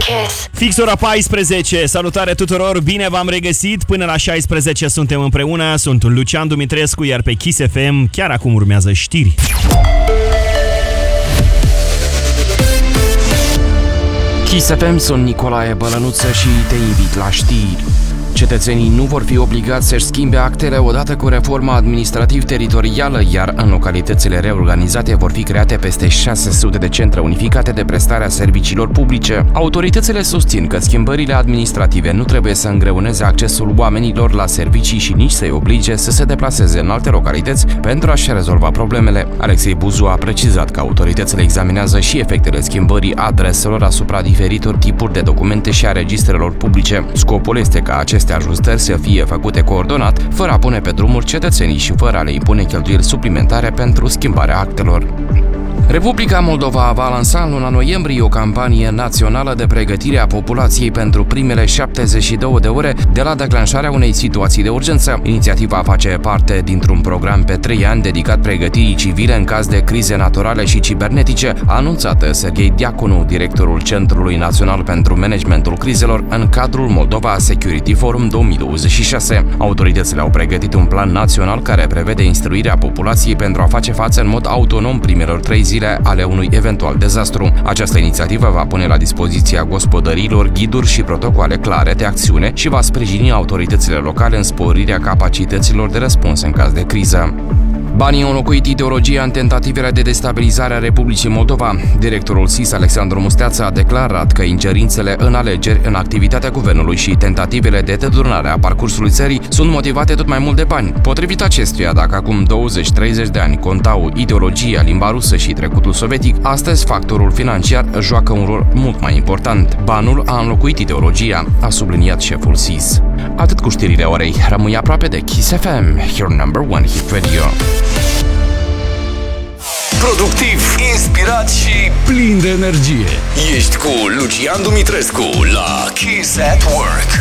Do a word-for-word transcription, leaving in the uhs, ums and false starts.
Kiss. Fix ora paisprezece, salutare tuturor, bine v-am regăsit, până la șaisprezece suntem împreună, sunt Lucian Dumitrescu, iar pe Kiss F M chiar acum urmează știri. Kiss F M, sunt Nicolae Bălănuță și te invit la știri. Cetățenii nu vor fi obligați să-și schimbe actele odată cu reforma administrativ-teritorială, iar în localitățile reorganizate vor fi create peste șase sute de centre unificate de prestare a serviciilor publice. Autoritățile susțin că schimbările administrative nu trebuie să îngreuneze accesul oamenilor la servicii și nici să-i oblige să se deplaseze în alte localități pentru a-și rezolva problemele. Alexei Buzu a precizat că autoritățile examinează și efectele schimbării adreselor asupra diferitor tipuri de documente și a registrelor publice. Scopul este ca aceste ajustări să fie făcute coordonat, fără a pune pe drumuri cetățenii și fără a le impune cheltuieli suplimentare pentru schimbarea actelor. Republica Moldova va lansa în luna noiembrie o campanie națională de pregătire a populației pentru primele șaptezeci și două de ore de la declanșarea unei situații de urgență. Inițiativa face parte dintr-un program pe trei ani dedicat pregătirii civile în caz de crize naturale și cibernetice, a anunțat Serghei Diaconu, directorul Centrului Național pentru Managementul Crizelor, în cadrul Moldova Security Forum două mii douăzeci și șase. Autoritățile au pregătit un plan național care prevede instruirea populației pentru a face față în mod autonom primelor trei zile ale unui eventual dezastru. Această inițiativă va pune la dispoziția gospodăriilor ghiduri și protocoale clare de acțiune și va sprijini autoritățile locale în sporirea capacităților de răspuns în caz de criză. Banii au înlocuit ideologia în tentativele de destabilizare a Republicii Moldova. Directorul S I S, Alexandru Musteață, a declarat că ingerințele în alegeri, în activitatea guvernului și tentativele de deturnare a parcursului țării sunt motivate tot mai mult de bani. Potrivit acestuia, dacă acum douăzeci treizeci de ani contau ideologia, limba rusă și trecutul sovietic, astăzi factorul financiar joacă un rol mult mai important. Banul a înlocuit ideologia, a subliniat șeful S I S. Atât cu știrile orei, rămâi aproape de Kiss F M, your number one hit radio. Productiv, inspirat și plin de energie. Ești cu Lucian Dumitrescu la Kiss at Work.